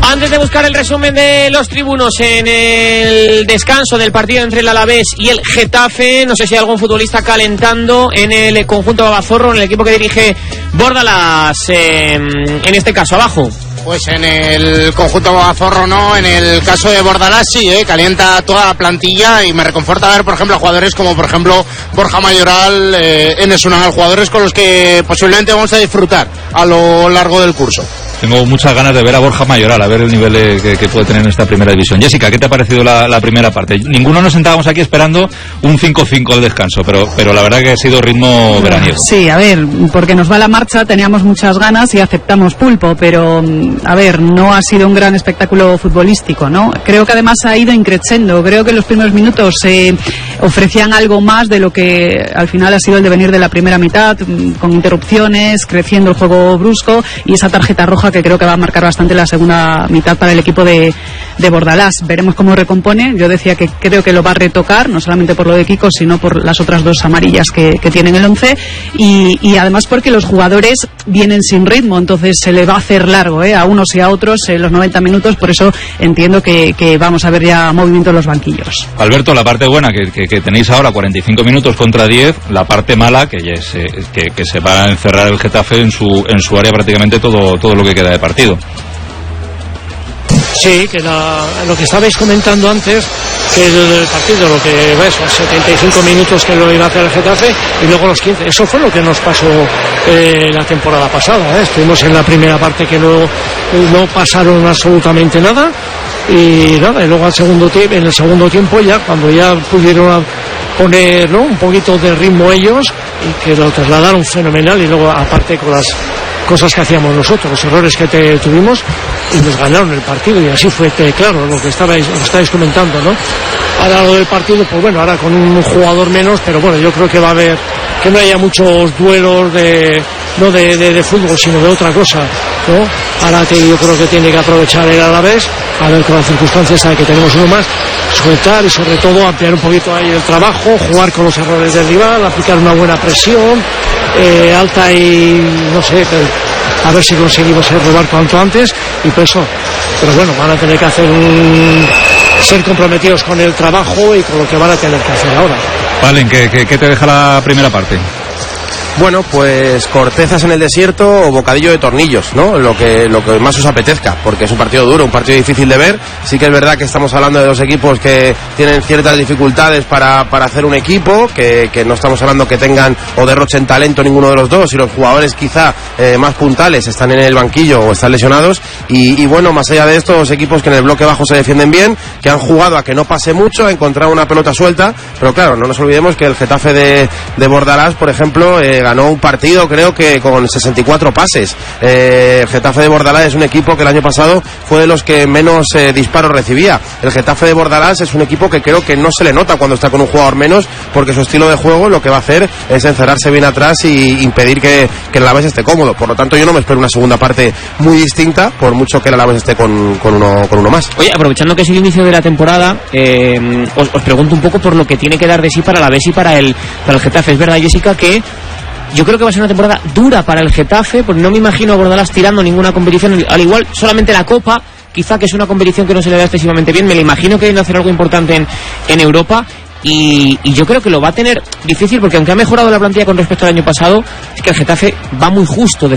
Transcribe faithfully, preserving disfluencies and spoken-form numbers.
Antes de buscar el resumen de los tribunos en el descanso del partido entre el Alavés y el Getafe, no sé si hay algún futbolista calentando en el conjunto babazorro, en el equipo que dirige Bordalás, eh, en este caso abajo. Pues en el conjunto babazorro no, en el caso de Bordalás sí, ¿eh? Calienta toda la plantilla y me reconforta ver, por ejemplo, a jugadores como, por ejemplo, Borja Mayoral, eh, Enes Unal, jugadores con los que posiblemente vamos a disfrutar a lo largo del curso. Tengo muchas ganas de ver a Borja Mayoral, a ver el nivel que, que puede tener en esta primera división. Jessica, ¿qué te ha parecido la, la primera parte? Ninguno nos sentábamos aquí esperando un cinco cinco al descanso, pero, pero la verdad que ha sido ritmo veraniego. Sí, a ver, porque nos va la marcha, teníamos muchas ganas y aceptamos pulpo, pero a ver, no ha sido un gran espectáculo futbolístico, ¿no? Creo que además ha ido increciendo, creo que en los primeros minutos se eh, ofrecían algo más de lo que al final ha sido el devenir de la primera mitad, con interrupciones, creciendo el juego brusco y esa tarjeta roja que creo que va a marcar bastante la segunda mitad para el equipo de, de Bordalás. Veremos cómo recompone. Yo decía que creo que lo va a retocar, no solamente por lo de Kiko, sino por las otras dos amarillas que, que tienen el once y, y además porque los jugadores vienen sin ritmo, entonces se le va a hacer largo, ¿eh? A unos y a otros en los noventa minutos, por eso entiendo que, que vamos a ver ya movimiento en los banquillos. Alberto, la parte buena que, que, que tenéis ahora, cuarenta y cinco minutos contra diez, la parte mala que, ya se, que, que se va a encerrar el Getafe en su, en su área prácticamente todo, todo lo que queda de partido. Sí, que la, lo que estabais comentando antes, que el partido, lo que ves, los setenta y cinco minutos que lo iba a hacer el Getafe y luego los quince, eso fue lo que nos pasó eh, la temporada pasada, ¿eh? Estuvimos en la primera parte que no, no pasaron absolutamente nada y nada, y luego al segundo tiempo, en el segundo tiempo ya, cuando ya pudieron poner, ¿no?, un poquito de ritmo ellos y que lo trasladaron fenomenal y luego aparte con las cosas que hacíamos nosotros, los errores que te, tuvimos y nos ganaron el partido y así fue, que, claro, lo que estabais, lo que estáis comentando, ¿no? Ahora lo del partido, pues bueno, ahora con un jugador menos, pero bueno, yo creo que va a haber, que no haya muchos duelos de, no de, de, de fútbol, sino de otra cosa, ¿no? Ahora que yo creo que tiene que aprovechar el Alavés, a ver con las circunstancias, sabe que tenemos uno más, soltar y sobre todo ampliar un poquito ahí el trabajo, jugar con los errores del rival, aplicar una buena presión, eh, alta y no sé, a ver si conseguimos robar cuanto antes y por eso, pero bueno, van a tener que hacer un, ser comprometidos con el trabajo y con lo que van a tener que hacer ahora. Valen, ¿qué, qué, qué te deja la primera parte? Bueno, pues cortezas en el desierto o bocadillo de tornillos, ¿no? Lo que, lo que más os apetezca, porque es un partido duro, un partido difícil de ver. Sí que es verdad que estamos hablando de dos equipos que tienen ciertas dificultades para, para hacer un equipo, que, que no estamos hablando que tengan o derrochen talento ninguno de los dos, y los jugadores quizá eh, más puntales están en el banquillo o están lesionados. Y, y bueno, más allá de esto, dos equipos que en el bloque bajo se defienden bien, que han jugado a que no pase mucho, a encontrar una pelota suelta, pero claro, no nos olvidemos que el Getafe de, de Bordalás, por ejemplo, eh, ganó un partido creo que con sesenta y cuatro pases. Eh, el Getafe de Bordalás es un equipo que el año pasado fue de los que menos eh, disparos recibía. El Getafe de Bordalás es un equipo que creo que no se le nota cuando está con un jugador menos, porque su estilo de juego lo que va a hacer es encerrarse bien atrás y impedir que, que el Alavés esté cómodo. Por lo tanto, yo no me espero una segunda parte muy distinta, por mucho que el Alavés esté con, con, uno, con uno más. Oye, aprovechando que es el inicio de la temporada, eh, os, os pregunto un poco por lo que tiene que dar de sí para el Alavés y para el, para el Getafe. Es verdad, Jessica, que yo creo que va a ser una temporada dura para el Getafe, porque no me imagino a Bordalás tirando ninguna competición, al igual solamente la Copa, quizá que es una competición que no se le da excesivamente bien, me lo imagino queriendo hacer algo importante en, en Europa, y, y yo creo que lo va a tener difícil, porque aunque ha mejorado la plantilla con respecto al año pasado, es que el Getafe va muy justo de